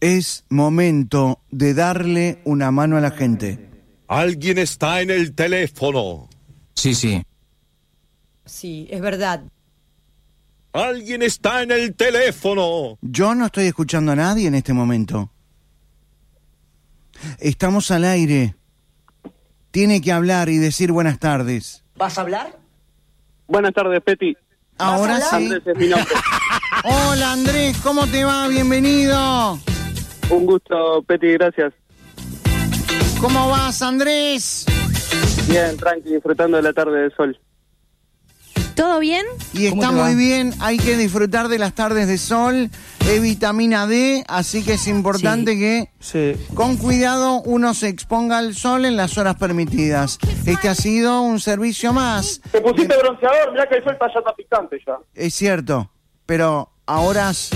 Es momento de darle una mano a la gente. Alguien está en el teléfono. Sí. Sí, es verdad. Alguien está en el teléfono. Yo no estoy escuchando a nadie en este momento. Estamos al aire. Tiene que hablar y decir buenas tardes. ¿Vas a hablar? Buenas tardes, Peti. Ahora sí. Andrés es mi nombre. Hola Andrés, ¿cómo te va? Bienvenido. Un gusto, Peti, gracias. ¿Cómo vas, Andrés? Bien, tranqui, disfrutando de la tarde de sol. ¿Todo bien? Y ¿Cómo está te va? muy bien, hay que disfrutar de las tardes de sol, es vitamina D, así que es importante que con cuidado uno se exponga al sol en las horas permitidas. Este ha sido un servicio más. Te pusiste bronceador, mirá que el sol está ya picante ya. Es cierto, pero a horas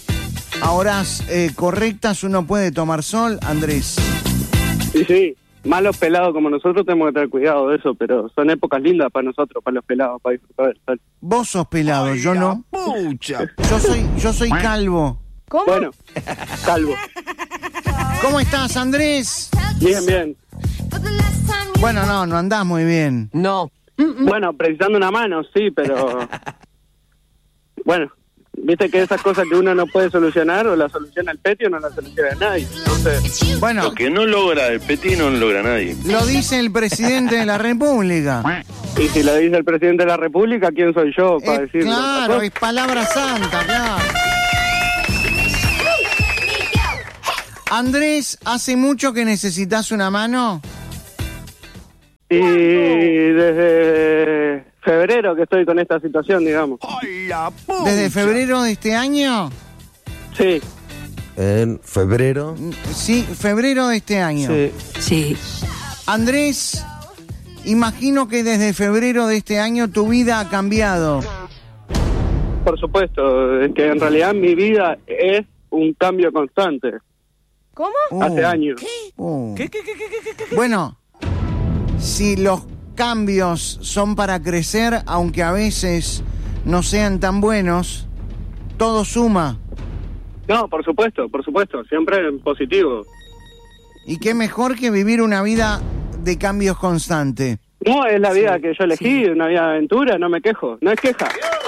correctas uno puede tomar sol, Andrés. Sí, malos pelados como nosotros tenemos que tener cuidado de eso, pero son épocas lindas para nosotros, para los pelados, para disfrutar del sol. Vos sos pelado, yo no. Pucha. Yo soy calvo. ¿Cómo? Bueno, calvo. ¿Cómo estás, Andrés? Bien. Bueno, no andás muy bien. No. Bueno, precisando una mano, sí, pero... Bueno, viste que esas cosas que uno no puede solucionar, o la soluciona el Peti o no la soluciona nadie. Entonces, Bueno, Lo que no logra el Peti no lo logra nadie. lo dice el presidente de la República. y si lo dice el presidente de la República, ¿quién soy yo para decirlo? Claro, es palabra santa, claro. Andrés, ¿hace mucho que necesitas una mano? Y desde febrero que estoy con esta situación, digamos. ¿Desde febrero de este año? Sí, En febrero. Sí, febrero de este año. Sí. Andrés, imagino que desde febrero de este año tu vida ha cambiado. por supuesto. Es que en realidad mi vida es un cambio constante. ¿Cómo? Hace años. ¿Qué? Bueno, si los cambios son para crecer, aunque a veces no sean tan buenos, todo suma. No, por supuesto, siempre en positivo. Y qué mejor que vivir una vida de cambios constante. No, es la vida que yo elegí, una vida de aventura, no me quejo, no es queja.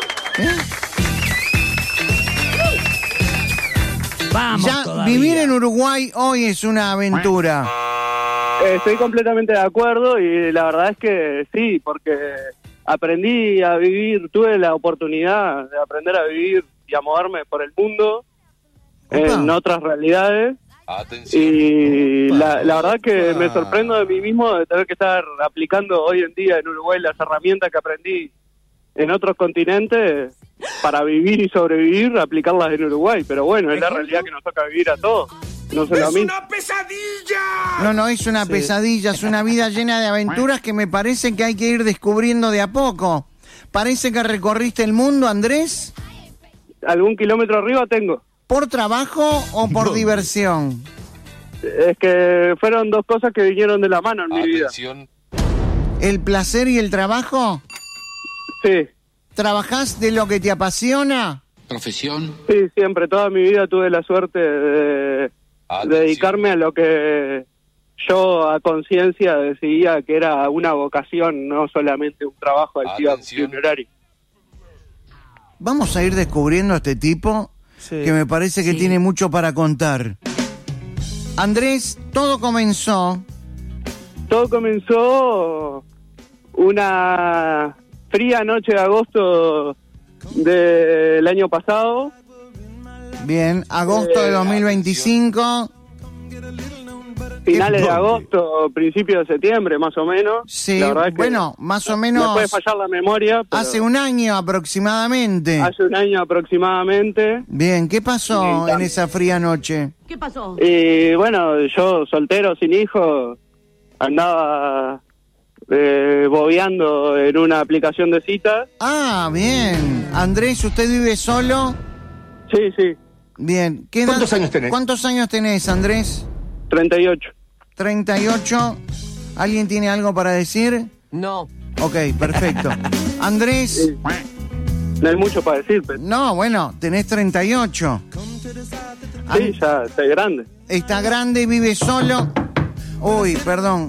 Vamos Ya todavía. vivir en Uruguay hoy es una aventura. Estoy completamente de acuerdo y la verdad es que sí, porque aprendí a vivir, tuve la oportunidad de aprender a vivir y a moverme por el mundo en otras realidades. Atención. Y la verdad que me sorprendo de mí mismo de tener que estar aplicando hoy en día en Uruguay las herramientas que aprendí en otros continentes para vivir y sobrevivir, aplicarlas en Uruguay. Pero bueno, es la realidad que nos toca vivir a todos. No solo a mí. No, es una pesadilla, es una vida llena de aventuras que me parece que hay que ir descubriendo de a poco. Parece que recorriste el mundo, Andrés. ¿Algún kilómetro arriba tengo? ¿Por trabajo o por diversión? Es que fueron dos cosas que vinieron de la mano en mi vida. Atención. ¿El placer y el trabajo? Sí, ¿Trabajás de lo que te apasiona? Profesión. sí, siempre, toda mi vida tuve la suerte de dedicarme a lo que yo a conciencia decidía que era una vocación, no solamente un trabajo al que iba a cumplir un horario. Vamos a ir descubriendo a este tipo que me parece que tiene mucho para contar. Andrés, todo comenzó Una fría noche de agosto del año pasado. bien, agosto de 2025. Finales de agosto, principios de septiembre, más o menos. Sí, La verdad es que bueno, más o menos me puede fallar la memoria, pero hace un año aproximadamente. hace un año aproximadamente. Bien, ¿qué pasó en esa fría noche? ¿Qué pasó? Y bueno, yo soltero, sin hijos, andaba bobeando en una aplicación de citas. Ah, bien. Andrés, ¿usted vive solo? Sí, sí, Bien. ¿Cuántos años tenés? ¿Cuántos años tenés, Andrés? 38. 38. ¿Alguien tiene algo para decir? No. Ok, perfecto. Andrés, No hay mucho para decir, pero no, bueno, tenés 38. Sí, ya estoy grande. Está grande, vive solo. Uy, perdón.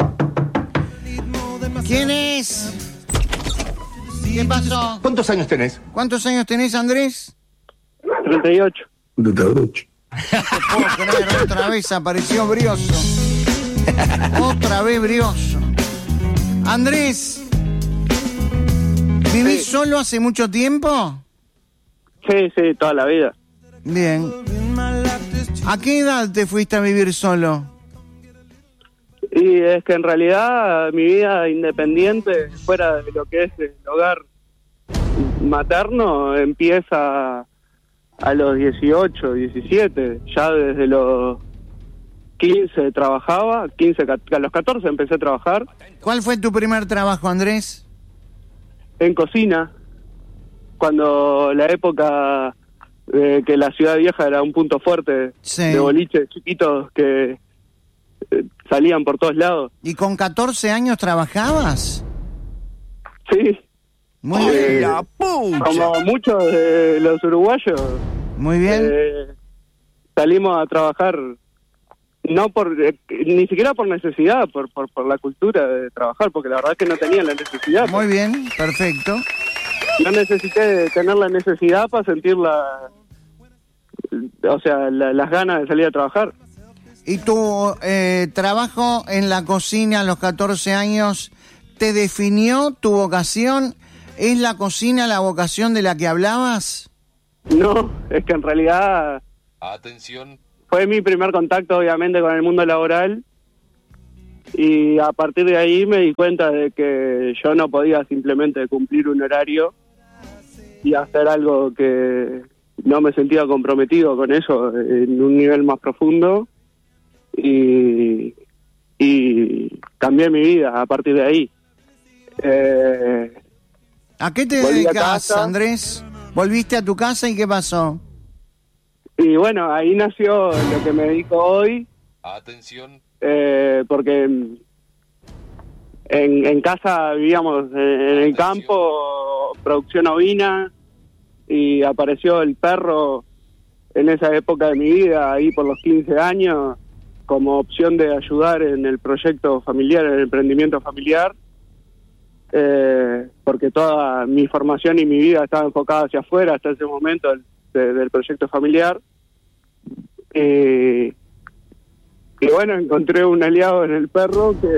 ¿Quién es? ¿Qué pasó? ¿Cuántos años tenés? ¿Cuántos años tenés, Andrés? 38. No te puedo creer, otra vez apareció Brioso. Otra vez Brioso. Andrés, ¿vivís solo hace mucho tiempo? Sí, toda la vida. Bien. ¿A qué edad te fuiste a vivir solo? Y es que en realidad mi vida independiente, fuera de lo que es el hogar materno, empieza a los 18, 17. Ya desde los 15 trabajaba, a los 14 empecé a trabajar. ¿Cuál fue tu primer trabajo, Andrés? En cocina, cuando la época de que la ciudad vieja era un punto fuerte, Sí. de boliches chiquitos que salían por todos lados. ¿Y con 14 años trabajabas? Sí, Muy bien. como muchos de los uruguayos, Muy bien. salimos a trabajar no por ni siquiera por necesidad, por la cultura de trabajar, porque la verdad es que no tenía la necesidad. Muy bien, perfecto. No necesité tener la necesidad para sentir las ganas de salir a trabajar. ¿Y tu trabajo en la cocina a los 14 años te definió tu vocación? ¿Es la cocina la vocación de la que hablabas? No, es que en realidad Atención. fue mi primer contacto obviamente con el mundo laboral, y a partir de ahí me di cuenta de que yo no podía simplemente cumplir un horario y hacer algo que no me sentía comprometido con eso en un nivel más profundo, y cambié mi vida a partir de ahí. ¿A qué te Volví a dedicas, casa. Andrés? ¿Volviste a tu casa y qué pasó? Y bueno, ahí nació lo que me dedico hoy, Atención. porque en casa vivíamos en el campo, producción ovina, y apareció el perro en esa época de mi vida, ahí por los 15 años, como opción de ayudar en el proyecto familiar, en el emprendimiento familiar, porque toda mi formación y mi vida estaba enfocada hacia afuera hasta ese momento del proyecto familiar. Y bueno, encontré un aliado en el perro que...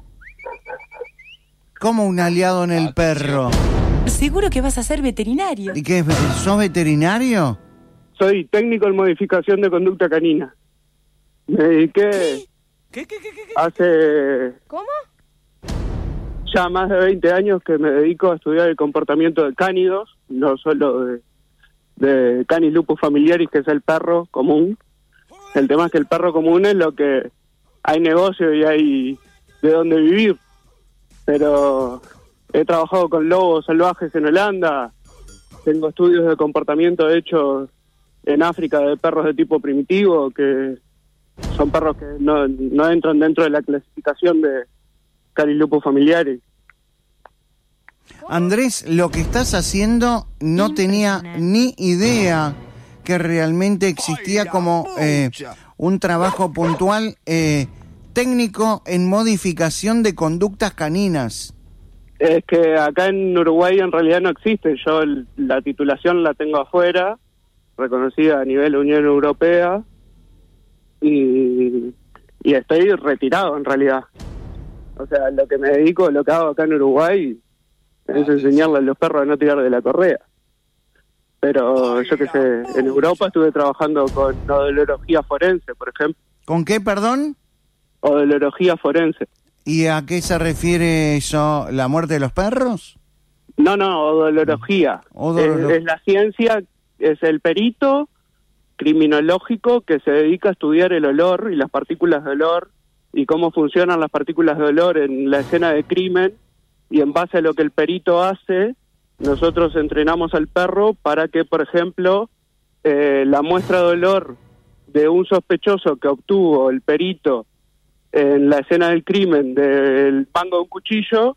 ¿Cómo un aliado en el perro? Seguro que vas a ser veterinario. ¿Y qué? ¿Sos veterinario? Soy técnico en modificación de conducta canina. Me dediqué ¿Qué? hace ¿Cómo? ya más de 20 años que me dedico a estudiar el comportamiento de cánidos, no solo de Canis lupus familiaris, que es el perro común. El tema es que el perro común es lo que hay negocio y hay de dónde vivir. Pero he trabajado con lobos salvajes en Holanda, tengo estudios de comportamiento hechos en África de perros de tipo primitivo, que son perros que no entran dentro de la clasificación de Canis lupus familiaris. Andrés, lo que estás haciendo no tenía ni idea que realmente existía como un trabajo puntual técnico en modificación de conductas caninas. Es que acá en Uruguay en realidad no existe. Yo la titulación la tengo afuera, reconocida a nivel Unión Europea, y estoy retirado en realidad. O sea, lo que me dedico, lo que hago acá en Uruguay es enseñarle a los perros a no tirar de la correa. Pero yo qué sé, en Europa estuve trabajando con odología forense, por ejemplo. ¿Con qué, perdón? Odología forense. ¿Y a qué se refiere eso? ¿La muerte de los perros? No, odología. Es la ciencia, es el perito criminológico que se dedica a estudiar el olor y las partículas de olor y cómo funcionan las partículas de olor en la escena de crimen, y en base a lo que el perito hace, nosotros entrenamos al perro para que, por ejemplo, la muestra de olor de un sospechoso que obtuvo el perito en la escena del crimen del mango de un cuchillo,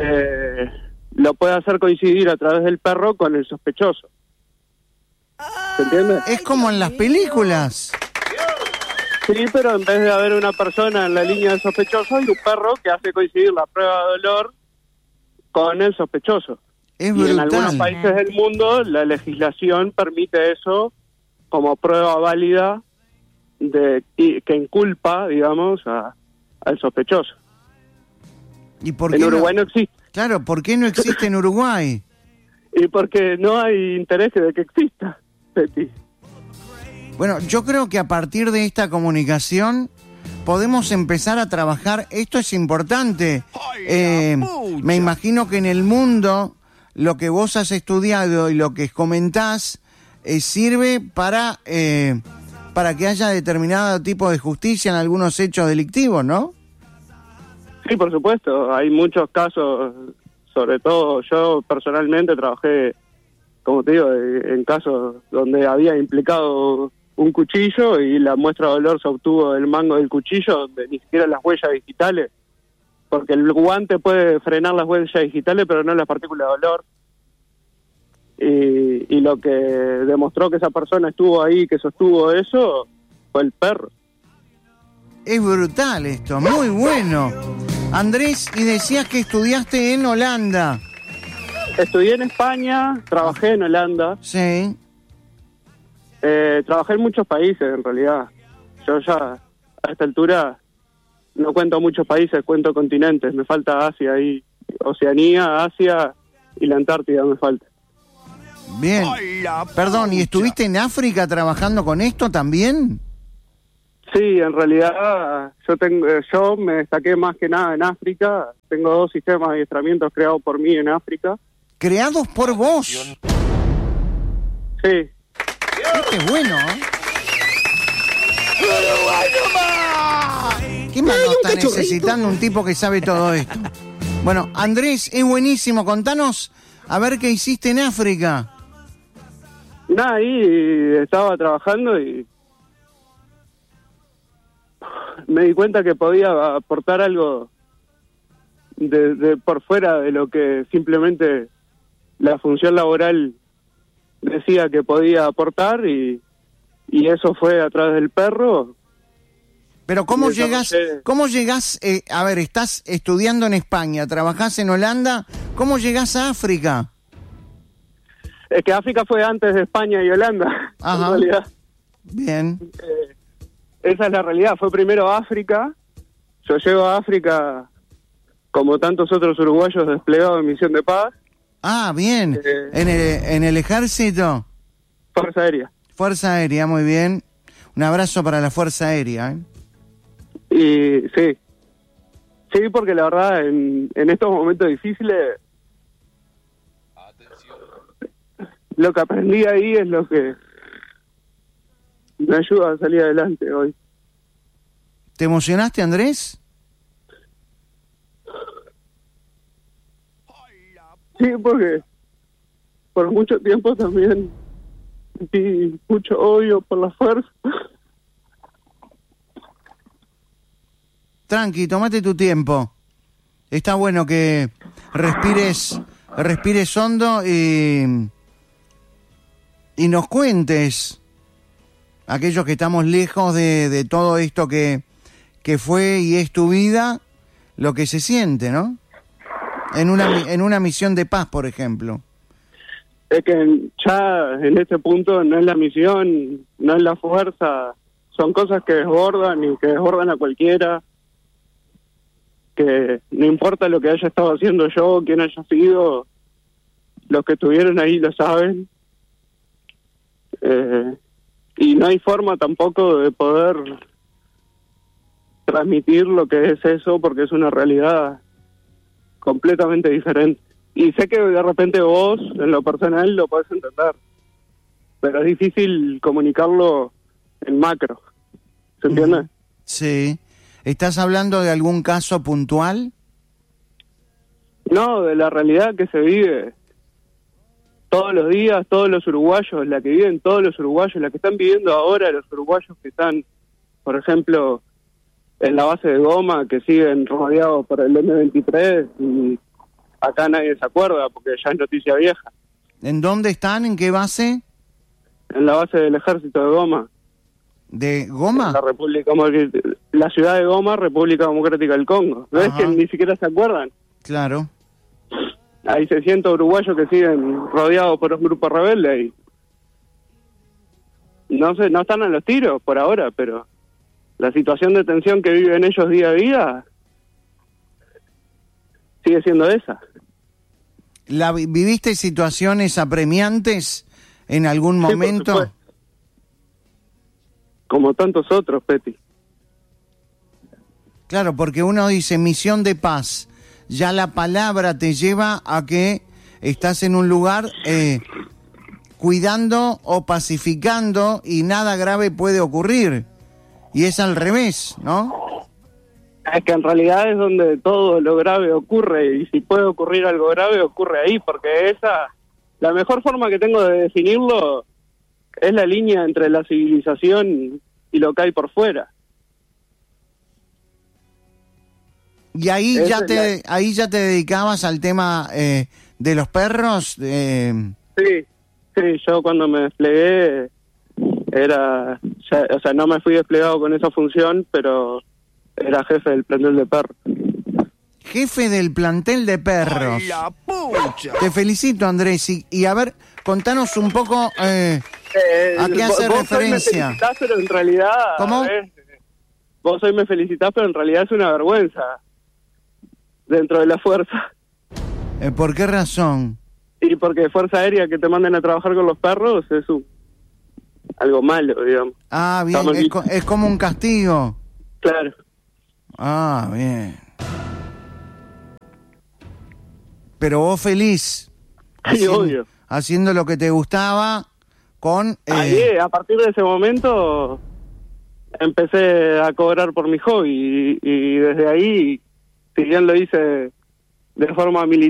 lo puede hacer coincidir a través del perro con el sospechoso. ¿Se entiende? Es como en las películas. Sí, pero en vez de haber una persona en la línea del sospechoso, hay un perro que hace coincidir la prueba de dolor con el sospechoso. Es y en algunos brutal. países del mundo la legislación permite eso como prueba válida que inculpa, digamos, al sospechoso. ¿Y por En qué Uruguay no existe. Claro, ¿por qué no existe en Uruguay? Y porque no hay interés de que exista, Peti. Bueno, yo creo que a partir de esta comunicación podemos empezar a trabajar. Esto es importante. Me imagino que en el mundo lo que vos has estudiado y lo que comentás sirve para que haya determinado tipo de justicia en algunos hechos delictivos, ¿no? Sí, por supuesto. Hay muchos casos, sobre todo yo personalmente trabajé, como te digo, en casos donde había implicado un cuchillo y la muestra de dolor se obtuvo del mango del cuchillo, donde ni siquiera las huellas digitales, porque el guante puede frenar las huellas digitales, pero no las partículas de dolor. Y lo que demostró que esa persona estuvo ahí, que sostuvo eso, fue el perro. Es brutal esto, muy bueno. Andrés, y decías que estudiaste en Holanda. Estudié en España, trabajé en Holanda. Sí. Trabajé en muchos países, en realidad. Yo ya, a esta altura, no cuento muchos países, cuento continentes. Me falta Asia y Oceanía, Asia y la Antártida me falta. Bien. Perdón, ¿y estuviste en África trabajando con esto también? Sí, en realidad yo me destaqué más que nada en África. Tengo 2 sistemas de adiestramientos creados por mí en África. ¿Creados por vos? Sí. Qué bueno, ¿eh? ¿Qué más no está necesitando un tipo que sabe todo esto? Bueno, Andrés, es buenísimo. Contanos a ver qué hiciste en África. Nada, ahí estaba trabajando y me di cuenta que podía aportar algo de por fuera de lo que simplemente la función laboral decía que podía aportar y eso fue a través del perro. Pero ¿cómo llegás? A ver, estás estudiando en España, trabajás en Holanda, ¿cómo llegás a África? Es que África fue antes de España y Holanda, Ajá. en realidad. Bien. Esa es la realidad, fue primero África. Yo llego a África como tantos otros uruguayos desplegados en misión de paz. Ah, bien. ¿En el ejército? Fuerza Aérea. Fuerza Aérea, muy bien. Un abrazo para la Fuerza Aérea, ¿eh? Y sí, porque la verdad en estos momentos difíciles lo que aprendí ahí es lo que me ayuda a salir adelante hoy. ¿Te emocionaste, Andrés? Sí, porque por mucho tiempo también sentí mucho odio por la fuerza. Tranqui, tómate tu tiempo. Está bueno que respires hondo y nos cuentes, aquellos que estamos lejos de todo esto que fue y es tu vida, lo que se siente, ¿no? En una misión de paz, por ejemplo. Es que ya en este punto no es la misión, no es la fuerza, son cosas que desbordan y que desbordan a cualquiera, que no importa lo que haya estado haciendo yo, quién haya sido, los que estuvieron ahí lo saben, y no hay forma tampoco de poder transmitir lo que es eso, porque es una realidad completamente diferente. Y sé que de repente vos, en lo personal, lo podés entender, pero es difícil comunicarlo en macro. ¿Se entiende? Sí. ¿Estás hablando de algún caso puntual? No, de la realidad que se vive todos los días, todos los uruguayos, la que viven todos los uruguayos, la que están viviendo ahora los uruguayos que están, por ejemplo, en la base de Goma, que siguen rodeados por el M23 y acá nadie se acuerda porque ya es noticia vieja. ¿En dónde están? ¿En qué base? en la base del ejército de Goma. ¿De Goma? La ciudad de Goma, República Democrática del Congo. ¿No es que ni siquiera se acuerdan? Claro. Hay 600 uruguayos que siguen rodeados por un grupo rebelde y no están a los tiros por ahora, pero la situación de tensión que viven ellos día a día sigue siendo esa. ¿Viviste situaciones apremiantes en algún momento? Por supuesto. Como tantos otros, Peti. Claro, porque uno dice misión de paz, ya la palabra te lleva a que estás en un lugar cuidando o pacificando y nada grave puede ocurrir. Y es al revés, ¿no? Es que en realidad es donde todo lo grave ocurre, y si puede ocurrir algo grave, ocurre ahí, porque la mejor forma que tengo de definirlo es la línea entre la civilización y lo que hay por fuera. Y ahí ya te dedicabas al tema de los perros. Sí, yo cuando me desplegué no me fui desplegado con esa función, pero era jefe del plantel de perros. Jefe del plantel de perros. ¡Ay, la pucha! Te felicito, Andrés. Y a ver, contanos un poco a qué hace vos referencia. Hoy me felicitás, pero en realidad... ¿Cómo? Vos hoy me felicitás, pero en realidad es una vergüenza dentro de la fuerza. ¿Por qué razón? Y porque Fuerza Aérea que te manden a trabajar con los perros es algo malo, digamos. Ah, bien, es como un castigo. Claro. Ah, bien. Pero vos feliz. Sí, obvio. Haciendo lo que te gustaba con... A partir de ese momento empecé a cobrar por mi hobby y desde ahí, si bien lo hice de forma militar,